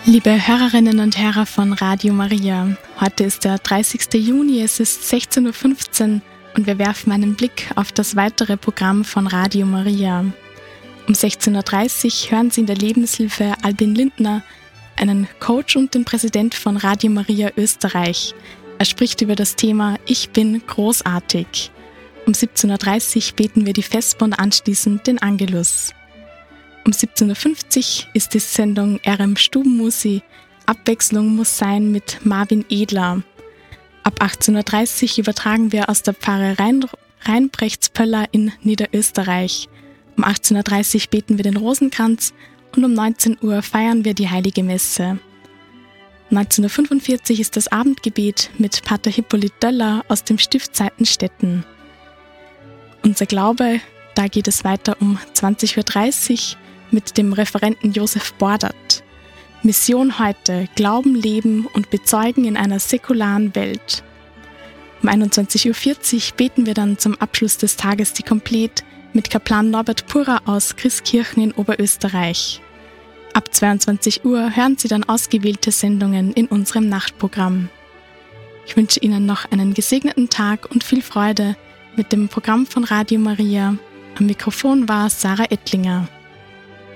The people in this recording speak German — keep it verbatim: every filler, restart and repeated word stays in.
Liebe Hörerinnen und Hörer von Radio Maria, heute ist der dreißigste Juni, es ist sechzehn Uhr fünfzehn und wir werfen einen Blick auf das weitere Programm von Radio Maria. Um sechzehn Uhr dreißig hören Sie in der Lebenshilfe Albin Lindner, einen Coach und den Präsident von Radio Maria Österreich. Er spricht über das Thema Ich bin großartig. Um siebzehn Uhr dreißig beten wir die Vesper und anschließend den Angelus. Um siebzehn Uhr fünfzig ist die Sendung R M Stubenmusi. Abwechslung muss sein mit Marvin Edler. Ab achtzehn Uhr dreißig übertragen wir aus der Pfarre Rhein- Rheinbrechtspöller in Niederösterreich. Um achtzehn Uhr dreißig beten wir den Rosenkranz und um neunzehn Uhr feiern wir die Heilige Messe. neunzehn Uhr fünfundvierzig ist das Abendgebet mit Pater Hippolyt Döller aus dem Stift Seitenstetten. Unser Glaube, da geht es weiter um zwanzig Uhr dreißig mit dem Referenten Josef Bordert. Mission heute: Glauben, Leben und Bezeugen in einer säkularen Welt. Um einundzwanzig Uhr vierzig beten wir dann zum Abschluss des Tages die Komplett mit Kaplan Norbert Purrer aus Christkirchen in Oberösterreich. Ab zweiundzwanzig Uhr hören Sie dann ausgewählte Sendungen in unserem Nachtprogramm. Ich wünsche Ihnen noch einen gesegneten Tag und viel Freude mit dem Programm von Radio Maria. Am Mikrofon war Sarah Ettlinger.